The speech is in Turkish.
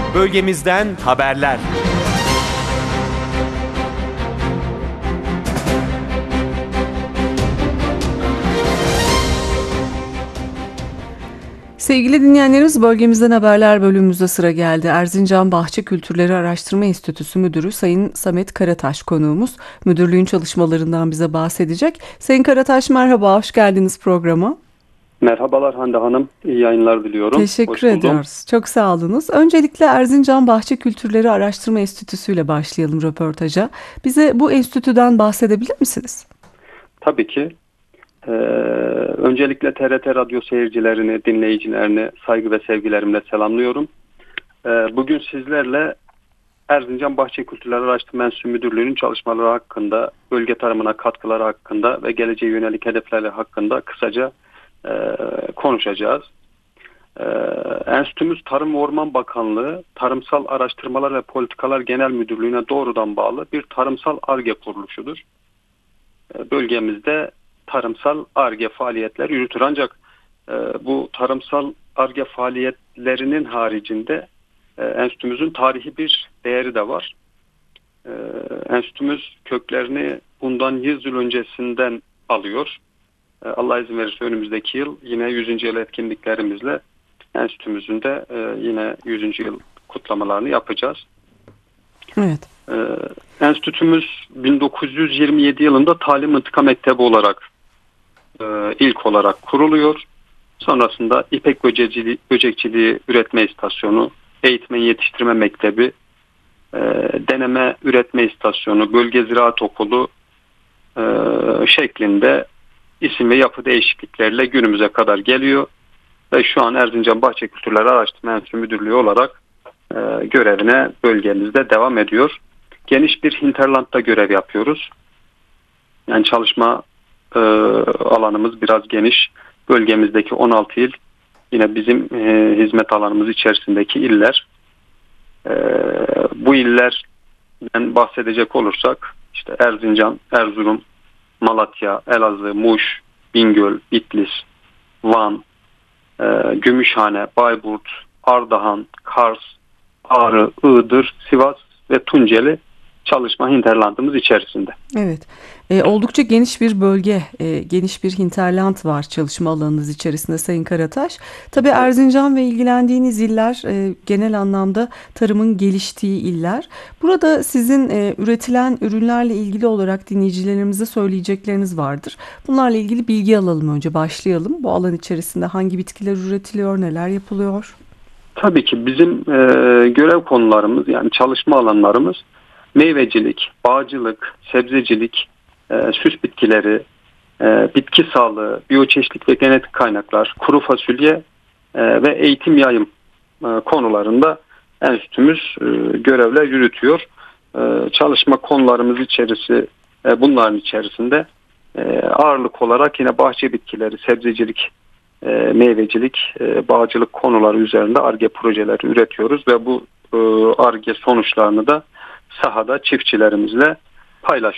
Bölgemizden haberler. Sevgili dinleyenlerimiz, Bölgemizden Haberler bölümümüzde sıra geldi. Erzincan Bahçe Kültürleri Araştırma Enstitüsü Müdürü Sayın Samet Karataş konuğumuz. Müdürlüğün çalışmalarından bize bahsedecek. Sayın Karataş, merhaba, hoş geldiniz programa. Merhabalar Hande Hanım, iyi yayınlar diliyorum. Teşekkür Hoş buldum. ediyoruz. Çok sağ olunuz. Öncelikle Erzincan Bahçe Kültürleri Araştırma Enstitüsü ile başlayalım röportaja. Bize bu enstitüden bahsedebilir misiniz? Tabii ki. Öncelikle TRT Radyo seyircilerini, dinleyicilerini saygı ve sevgilerimle selamlıyorum. Bugün sizlerle Erzincan Bahçe Kültürleri Araştırma Enstitüsü Müdürlüğü'nün çalışmaları hakkında, bölge tarımına katkıları hakkında ve geleceğe yönelik hedefleri hakkında kısaca konuşacağız. Enstitümüz Tarım ve Orman Bakanlığı, Tarımsal Araştırmalar ve Politikalar Genel Müdürlüğü'ne doğrudan bağlı bir tarımsal Ar-Ge kuruluşudur. Bölgemizde tarımsal Ar-Ge faaliyetler yürütür. Ancak bu tarımsal Ar-Ge faaliyetlerinin haricinde enstitümüzün tarihi bir değeri de var. Enstitümüz köklerini bundan 100 yıl öncesinden alıyor. Allah izin verirse önümüzdeki yıl yine 100. yıl etkinliklerimizle enstitümüzün de yine 100. yıl kutlamalarını yapacağız. Evet. Enstitümüz 1927 yılında Talim Mıntıka Mektebi olarak ilk olarak kuruluyor. Sonrasında İpek Böcekçiliği Üretme İstasyonu, Eğitmen Yetiştirme Mektebi, Deneme Üretme İstasyonu, Bölge Ziraat Okulu şeklinde isim ve yapı değişiklikleriyle günümüze kadar geliyor. Ve şu an Erzincan Bahçe Kültürleri Araştırma Enstitüsü Müdürlüğü olarak görevine bölgemizde devam ediyor. Geniş bir hinterlandda görev yapıyoruz. Yani çalışma alanımız biraz geniş. Bölgemizdeki 16 il yine bizim hizmet alanımız içerisindeki iller. Bu illerden bahsedecek olursak işte Erzincan, Erzurum, Malatya, Elazığ, Muş, Bingöl, Bitlis, Van, Gümüşhane, Bayburt, Ardahan, Kars, Ağrı, Iğdır, Sivas ve Tunceli çalışma hinterlandımız içerisinde. Evet. Oldukça geniş bir bölge, geniş bir hinterland var çalışma alanınız içerisinde Sayın Karataş. Tabii Erzincan ve ilgilendiğiniz iller genel anlamda tarımın geliştiği iller. Burada sizin üretilen ürünlerle ilgili olarak dinleyicilerimize söyleyecekleriniz vardır. Bunlarla ilgili bilgi alalım önce, başlayalım. Bu alan içerisinde hangi bitkiler üretiliyor, neler yapılıyor? Tabii ki bizim görev konularımız, yani çalışma alanlarımız meyvecilik, bağcılık, sebzecilik, süs bitkileri, bitki sağlığı, biyoçeşitlik ve genetik kaynaklar, kuru fasulye ve eğitim yayım konularında enstitümüz görevler yürütüyor. Çalışma konularımız bunların içerisinde ağırlık olarak yine bahçe bitkileri, sebzecilik, meyvecilik, bağcılık konuları üzerinde Ar-Ge projeleri üretiyoruz ve bu Ar-Ge sonuçlarını da sahada çiftçilerimizle paylaşıyoruz.